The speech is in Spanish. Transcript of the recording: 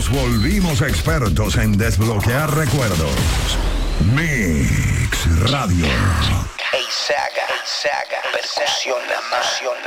Nos volvimos expertos en desbloquear recuerdos. Mix Radio. Saga, percusión,